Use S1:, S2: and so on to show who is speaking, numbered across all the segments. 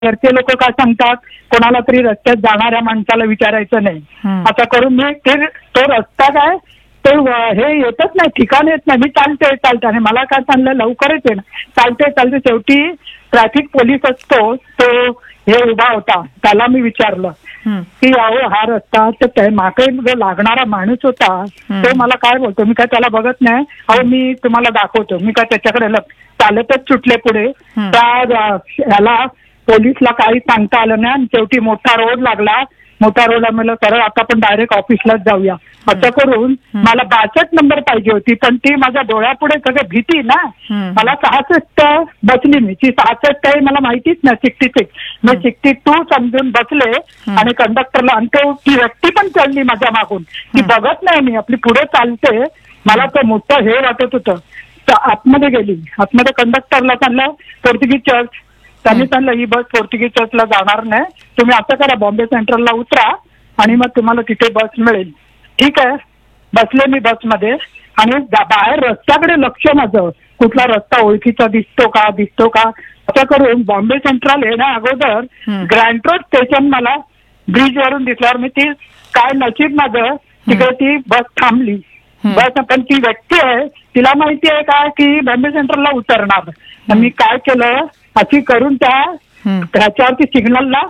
S1: घरचे लोक काय सांगतात, कोणाला तरी रस्त्यात जाणाऱ्या माणसाला विचारायचं नाही. असं करून मी तो रस्ता काय ते हे येतच नाही, ठिकाण येत नाही. मी चालते आणि मला काय सांगलं लवकरच ये ना, चालते शेवटी ट्रॅफिक पोलीस असतो तो हे उभा होता, त्याला मी विचारलं की अहो हा रस्ता तर मागे जो लागणारा माणूस होता तो मला काय बोलतो, मी काय त्याला बघत नाही, अहो मी तुम्हाला दाखवतो. मी काय त्याच्याकडे चालतच सुटले पुढे. त्या ह्याला पोलीसला काही सांगता आलं नाही आणि शेवटी मोठा रोड लागला. मोठा रोड आम्हाला सरळ आता आपण डायरेक्ट ऑफिसलाच जाऊया असं करून मला 62 नंबर पाहिजे होती, पण ती माझ्या डोळ्यापुढे सगळं भीती ना. मला 66 बसली, मी ती 66 आहे मला माहितीच नाही, 66 मी 62 समजून बसले आणि कंडक्टरला, आणि ती व्यक्ती पण चढली माझ्या मागून, ती बघत नाही मी आपली पुढे चालते. मला तर मोठं हे वाटत होतं. आतमध्ये गेली, आतमध्ये कंडक्टरला सांगलं पोर्तुगीज चर्च, त्यांनी सांगलं ही बस पोर्तुगीज चर्चला जाणार नाही, तुम्ही असं करा बॉम्बे सेंट्रलला उतरा आणि मग तुम्हाला तिथे बस मिळेल. ठीक आहे, बसले मी बसमध्ये आणि बाहेर रस्त्याकडे लक्ष माझं, कुठला रस्ता ओळखीचा दिसतो का असं करून बॉम्बे सेंट्रल येण्या अगोदर ग्रँड रोड स्टेशन मला ब्रिज वरून दिसल्यावर मी ती काय नशीब माझं, तिकडे ती बस थांबली. बस पण ती व्यक्ती आहे तिला माहिती आहे का की बॉम्बे सेंट्रलला उतरणार. मी काय केलं, अशी करून त्याच्यावरती सिग्नलला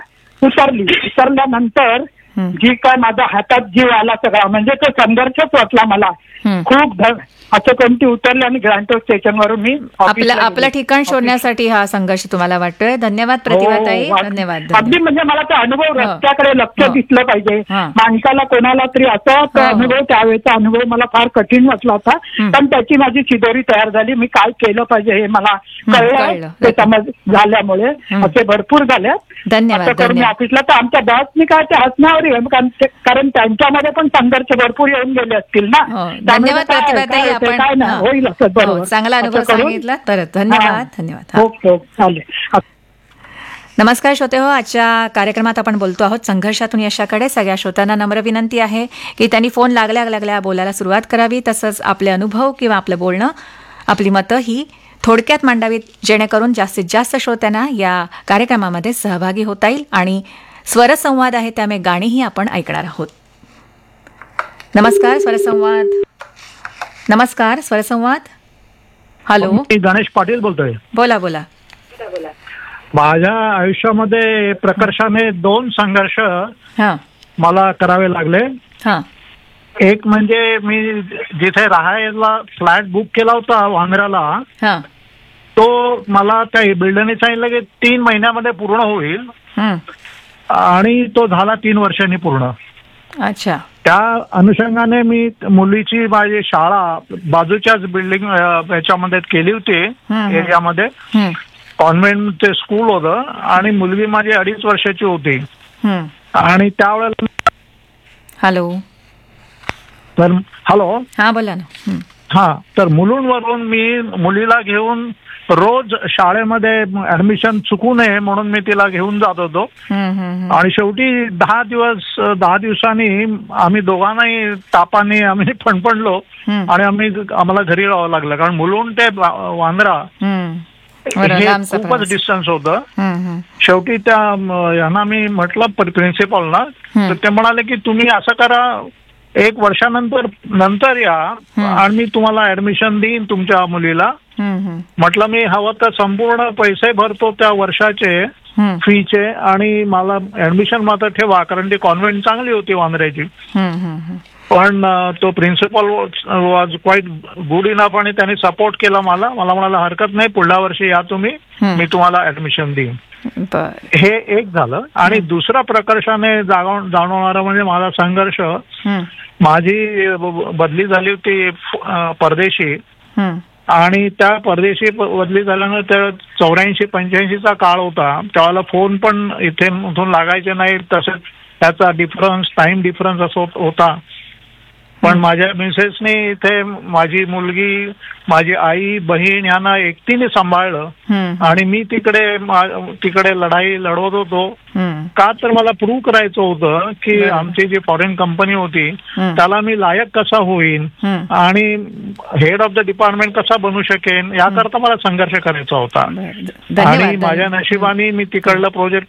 S1: उतरल्यानंतर जी काय माझ्या हातात जीव आला सगळा, म्हणजे तो संघर्षच वाटला मला खूप. असं कोणती उतरले आणि ग्रँड रोड स्टेशन वरून मी
S2: आपलं ठिकाण शोधण्यासाठी हा संघर्ष तुम्हाला वाटतोय. धन्यवाद प्रतिभाताई, धन्यवाद.
S1: अगदी म्हणजे मला तो अनुभव रस्त्याकडे लक्ष दिसलं पाहिजे माणसाला, कोणाला तरी असा अनुभव, त्यावेळेचा अनुभव मला फार कठीण वाटला होता, पण त्याची माझी शिदोरी तयार झाली. मी काय केलं पाहिजे हे मला कळलं, ते समज झाल्यामुळे असे भरपूर झाले.
S2: धन्यवाद.
S1: मी ऑफिसला तर आमच्या बॉसनी काय ते हसण्यावर येईल, कारण त्यांच्यामध्ये पण संघर्ष भरपूर येऊन गेले असतील ना.
S2: धन्यवाद प्रतिभाताई, आपण
S1: होईल असं बरोबर.
S2: चांगला अनुभव सांगितला तर धन्यवाद.
S1: ओके, चालेल.
S2: नमस्कार श्रोते हो, आजच्या कार्यक्रमात आपण बोलतो आहोत संघर्षातून यशाकडे. सगळ्या श्रोत्यांना नम्र विनंती आहे की त्यांनी फोन लागल्या बोलायला सुरुवात करावी, तसंच आपले अनुभव किंवा आपलं बोलणं, आपली मतं ही थोडक्यात मांडावीत, जेणेकरून जास्तीत जास्त श्रोत्यांना या कार्यक्रमामध्ये सहभागी होता येईल. आणि स्वरसंवाद आहे त्यामुळे गाणीही आपण ऐकणार आहोत. नमस्कार स्वरसंवाद. हॅलो,
S3: मी गणेश पाटील बोलतोय.
S2: बोला.
S3: माझ्या आयुष्यामध्ये प्रकर्षाने 2 संघर्ष मला करावे लागले. एक म्हणजे मी जिथे राहायला फ्लॅट बुक केला होता वांद्र्याला, तो मला त्या बिल्डरने सांगितलं की 3 महिन्यामध्ये पूर्ण होईल आणि तो झाला 3 वर्षांनी पूर्ण.
S2: अच्छा.
S3: त्या अनुषंगाने मी मुलीची माझी शाळा बाजूच्याच बिल्डिंग याच्यामध्ये केली होती एरियामध्ये. कॉन्व्हेंट ते स्कूल होतं आणि मुलगी माझी 2.5 वर्षाची होती. आणि त्यावेळेला
S2: हॅलो बोला ना.
S3: तर मुलुंडवरून मी मुलीला घेऊन रोज शाळेमध्ये ऍडमिशन चुकू नये म्हणून मी तिला घेऊन जात होतो. आणि शेवटी 10 दिवसांनी आम्ही दोघांनाही तापाने आम्ही फणफणलो आणि आम्हाला घरी राहावं लागलं, कारण मुलुंड ते वांद्रा हे खूपच डिस्टन्स होतं. शेवटी त्या यांना मी म्हटलं प्रिन्सिपलना, तर ते म्हणाले की तुम्ही असं करा, 1 वर्षानंतर या आणि मी तुम्हाला ऍडमिशन देईन तुमच्या मुलीला. म्हटलं मी हवं तर संपूर्ण पैसे भरतो त्या वर्षाचे फीचे आणि मला ऍडमिशन मात्र ठेवा, कारण ती कॉन्व्हेंट चांगली होती वांद्र्याची. पण तो principal was quite good enough आणि त्याने सपोर्ट केला मला म्हणाला हरकत नाही, पुढल्या वर्षी या तुम्ही, मी तुम्हाला ऍडमिशन देईन. हे एक झालं. आणि दुसरा प्रकर्षाने जाणवणारा म्हणजे माझा संघर्ष, माझी बदली झाली होती परदेशी आणि त्या परदेशी बदली झाल्यानंतर 84-85चा काळ होता. त्यावेळेला फोन पण इथून लागायचे नाही, तसेच त्याचा टाइम डिफरन्स असं होता. पण माझ्या मिसेसने इथे माझी मुलगी, माझी आई, बहीण यांना एकटीने सांभाळलं आणि मी तिकडे लढाई लढवत होतो. का तर मला प्रूव्ह करायचं होतं की आमची जी फॉरेन कंपनी होती त्याला मी लायक कसा होईन आणि हेड ऑफ द डिपार्टमेंट कसा बनू शकेन याकरता मला संघर्ष करायचा होता. आणि माझ्या नशिबाने मी तिकडलं प्रोजेक्ट